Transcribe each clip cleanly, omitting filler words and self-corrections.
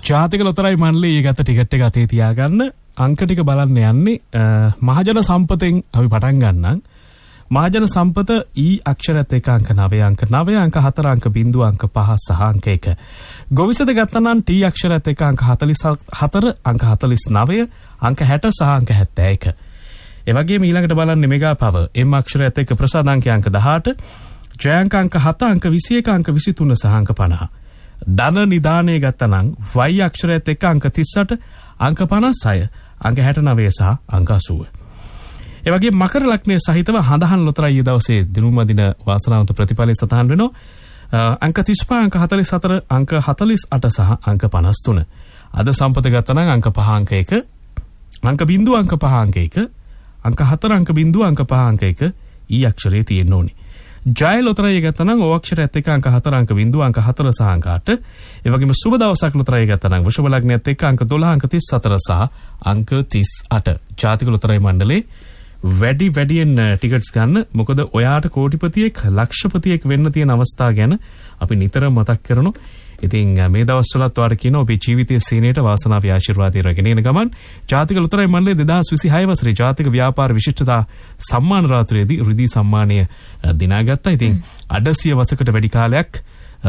ජාතික ලොතරැයි මණ්ඩලයේ ගත ටිකට් එක අතේ තියාගන්න අංක ටික බලන්න යන්නේ මහජන සම්පතෙන් අපි පටන් ගන්නම්. මහජන සම්පත ඊ අක්ෂරයත් එක අංක 9 අංක 9 අංක 4 අංක 0 අංක 5 සහ අංක 1. ගොවිසද ගත්තනම් ටී අක්ෂරයත් එක අංක 44 අංක 49 අංක 60 සහ අංක 71. ඒ වගේම ඊළඟට බලන්න මෙගා පව එම් අක්ෂරයත් එක්ක ප්‍රසාද අංකය අංක 18 ජය අංක 7 අංක 21 අංක 23 සහ අංක 50. ධන නිදානය ගත්තනම් වයි අක්ෂරයත් එක්ක අංක 38 අංක 56 අංක 69 සහ අංක 80. ඒ වගේ මකර ලග්නයේ සහිතව හඳහන් ලොතරැයි දවසේ දිනුම දින වාසනාවන්ත ප්‍රතිඵලය සටහන් වෙනවා. අංක 35 අංක 44 අංක 48 සහ අංක 53. අද සම්පත ගත්තනම් අංක 5 අංක 1 අංක 0 අංක 5 අංක 1 අංක 4 අංක 0 අංක 5 අංක 1 ඊ අක්ෂරයේ තියෙන්න ඕනේ. ජය ලොතරැයි ගත්තනම් ඕ අක්ෂරයත් එක්ක අංක 4 අංක 0 අංක 4 සහ අංක 8. ඒ වගේම සුබ දවසක් ලොතරැයි ගත්තනම් වෘෂභ ලග්නයත් එක්ක අංක 12 අංක 34 සහ අංක 38. ජාතික ලොතරැයි මණ්ඩලේ වැඩියෙන් ටිකට්ස් ගන්න. මොකද ඔයාට කෝටිපතියෙක් ලක්ෂපතියෙක් වෙන්න තියෙන අවස්ථා ගැන අපි නිතරම මතක් කරනවා. ඉතින් මේ දවස්වලත් ඔයාලට කියනවා ඔබේ ජීවිතයේ සීනේට වාසනාවේ ආශිර්වාදය රැගෙන එන ගමන් ජාතික ලොතරැයි මණ්ඩලයේ 2026 වසරේ ජාතික ව්‍යාපාර විශිෂ්ටතා සම්මාන රාත්‍රියේදී රිදී සම්මානය දිනාගත්තා. ඉතින් අඩසිය වසකට වැඩි කාලයක්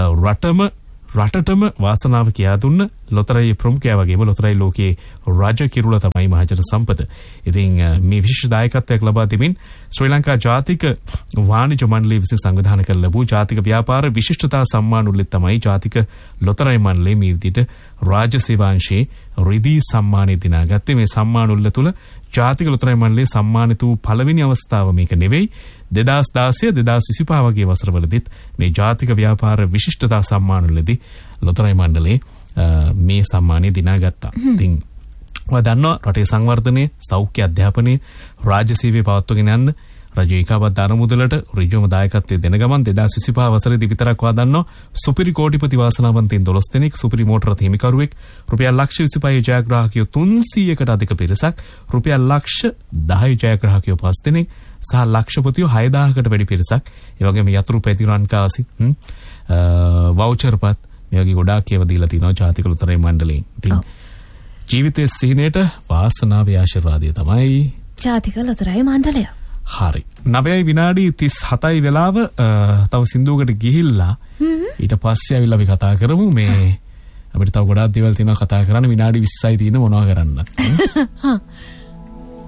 රටටම වාසනාව කියා දුන්න ලොතරැයි ප්‍රමුඛයා වගේම ලොතරැයි ලෝකයේ රාජ කිරුළ තමයි මහජන සම්පත. ඉතින් මේ විශේෂ දායකත්වයක් ලබා දෙමින් ශ්‍රී ලංකා ජාතික වාණිජ මණ්ඩලය විසින් සංවිධානය කළ ලැබූ ජාතික ව්‍යාපාර විශිෂ්ටතා සම්මාන උළෙලේ තමයි ජාතික ලොතරැයි මණ්ඩලය මේ විදිහට රාජ්‍ය සේවාංශයේ රිදී සම්මානය දිනාගත්තේ. මේ සම්මාන උළෙල තුල ජාතික ලොතරැයි මණ්ඩලයේ සම්මානිත වූ පළවෙනි අවස්ථාව මේක නෙවෙයි. 2016 2025 වගේ වසරවලදීත් මේ ජාතික ව්‍යාපාර විශිෂ්ටතා සම්මාන වලදී ලොතරැයි මණ්ඩලයේ මේ සම්මානය දිනාගත්තා. ඉතින් ඔයා දන්නවා රටේ සංවර්ධනය, සෞඛ්‍ය අධ්‍යාපනය, රාජ්‍ය සේවය පවත්වාගෙන යන්න රජයේ ඒකාබද්ධ අරමුදලට ඍජුවම දායකත්වයේ දෙන ගමන් 2025 වසරේදී විතරක් ඔයා දන්නවා සුපිරි කෝටිපති වාසනාවන්තයින් 12 දෙනෙක්, සුපිරි මෝටර රථ හිමිකරුවෙක්, රුපියල් ලක්ෂ 25 ජයග්‍රාහකයෝ 300කට අධික පිරිසක්, රුපියල් ලක්ෂ 10 ජයග්‍රාහකයෝ 5 දෙනෙක් සහ ලක්ෂපතියෝ 6000කට වැඩි පිරිසක්. ඒ වගේම යතුරු පැතිරන් කාසි වවුචර්පත් මේ වගේ ගොඩාක් ඒවා දීලා තිනවා ජාතික ලොතරැයි මණ්ඩලයෙන්. ඉතින් ජීවිතයේ සිහිනේට වාසනාවේ ආශිර්වාදය තමයි ජාතික ලොතරැයි මණ්ඩලය. හරි. 9 විනාඩි 37යි වෙලාව. තව සින්දුවකට ගිහිල්ලා ඊට පස්සේ ආවිල්ලා අපි කතා කරමු. මේ අපිට තව ගොඩාක් දේවල් තියෙනවා කතා කරන්න. විනාඩි 20යි තියෙන මොනවා කරන්නත්.